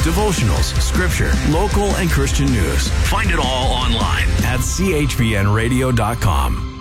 devotionals, scripture, local and Christian news. Find it all online at chbnradio.com.